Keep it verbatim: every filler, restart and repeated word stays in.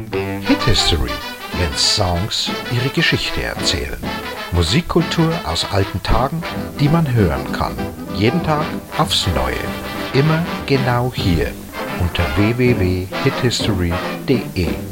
Hit History, wenn Songs ihre Geschichte erzählen. Musikkultur aus alten Tagen, die man hören kann. Jeden Tag aufs Neue. Immer genau hier unter w w w punkt hit history punkt d e.